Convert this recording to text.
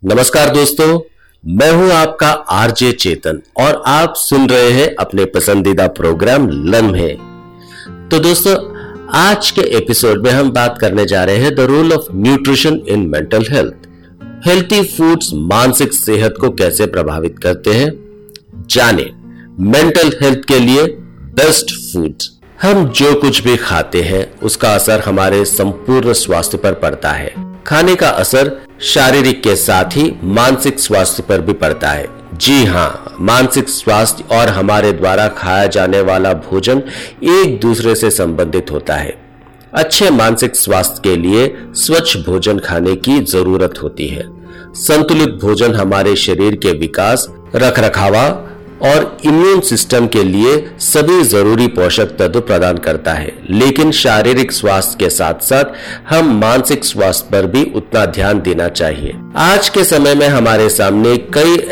नमस्कार दोस्तों, मैं हूं आपका आरजे चेतन और आप सुन रहे हैं अपने पसंदीदा प्रोग्राम लम्हे। तो दोस्तों, आज के एपिसोड में हम बात करने जा रहे हैं the role of nutrition in mental health. Healthy foods मानसिक सेहत को कैसे प्रभावित करते हैं, जाने मेंटल हेल्थ के लिए बेस्ट फूड्स। हम जो कुछ भी खाते हैं उसका असर हमारे संपूर्ण स्वास्थ्य पर पड़ता है। खाने का असर शारीरिक के साथ ही मानसिक स्वास्थ्य पर भी पड़ता है। जी हाँ, मानसिक स्वास्थ्य और हमारे द्वारा खाया जाने वाला भोजन एक दूसरे से संबंधित होता है। अच्छे मानसिक स्वास्थ्य के लिए स्वच्छ भोजन खाने की जरूरत होती है। संतुलित भोजन हमारे शरीर के विकास, रखरखाव और इम्यून सिस्टम के लिए सभी जरूरी पोषक तत्व प्रदान करता है, लेकिन शारीरिक स्वास्थ्य के साथ साथ हम मानसिक स्वास्थ्य पर भी उतना ध्यान देना चाहिए। आज के समय में हमारे सामने कई